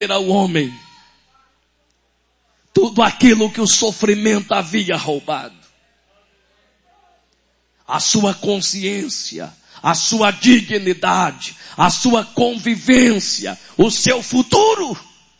ao homem tudo aquilo que o sofrimento havia roubado. A sua consciência, a sua dignidade, a sua convivência, o seu futuro.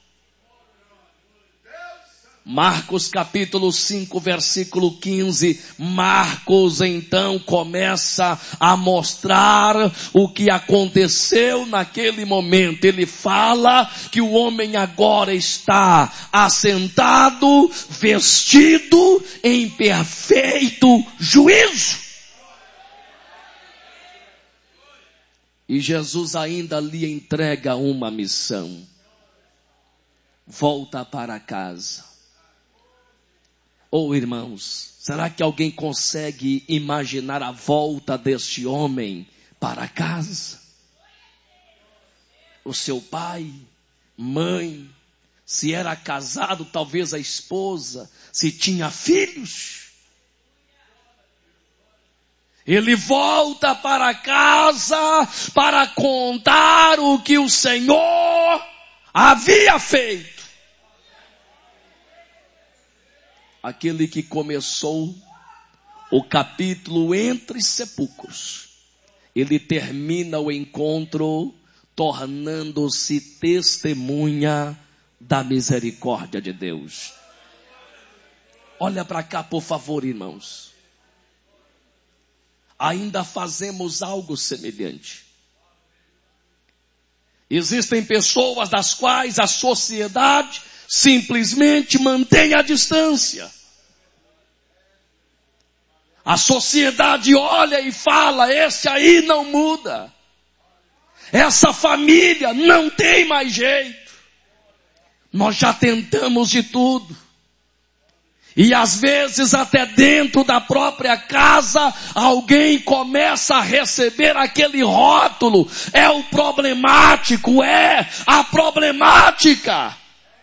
Marcos capítulo 5, versículo 15. Marcos então começa a mostrar o que aconteceu naquele momento. Ele fala que o homem agora está assentado, vestido em perfeito juízo. E Jesus ainda lhe entrega uma missão. Volta para casa. Oh, irmãos, será que alguém consegue imaginar a volta deste homem para casa? O seu pai, mãe, se era casado, talvez a esposa, se tinha filhos. Ele volta para casa para contar o que o Senhor havia feito. Aquele que começou o capítulo entre sepulcros, ele termina o encontro tornando-se testemunha da misericórdia de Deus. Olha para cá, por favor, irmãos. Ainda fazemos algo semelhante. Existem pessoas das quais a sociedade simplesmente mantém a distância. A sociedade olha e fala: esse aí não muda. Essa família não tem mais jeito. Nós já tentamos de tudo. E às vezes até dentro da própria casa, alguém começa a receber aquele rótulo: é o problemático, é a problemática.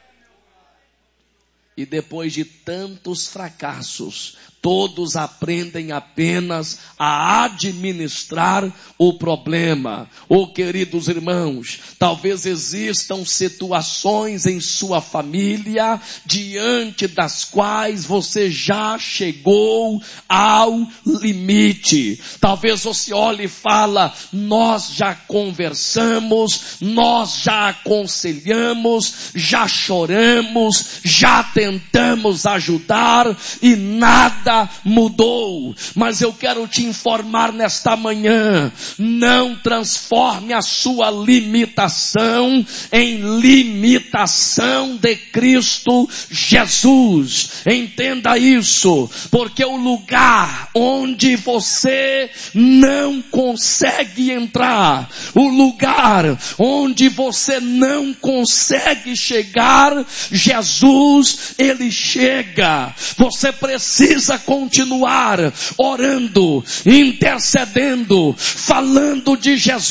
E depois de tantos fracassos, todos aprendem apenas a administrar o problema. Oh, queridos irmãos, talvez existam situações em sua família diante das quais você já chegou ao limite. Talvez você olhe e fala: nós já conversamos, nós já aconselhamos, já choramos, já tentamos ajudar e nada mudou. Mas eu quero te informar nesta manhã: não transforme a sua limitação em limitação de Cristo Jesus. Entenda isso, porque o lugar onde você não consegue entrar, o lugar onde você não consegue chegar, Jesus, ele chega. Você precisa continuar orando, intercedendo, falando de Jesus.